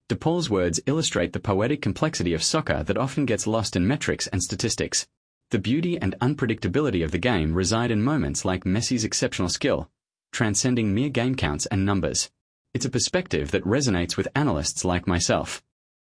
DePaul's words illustrate the poetic complexity of soccer that often gets lost in metrics and statistics. The beauty and unpredictability of the game reside in moments like Messi's exceptional skill, transcending mere game counts and numbers. It's a perspective that resonates with analysts like myself.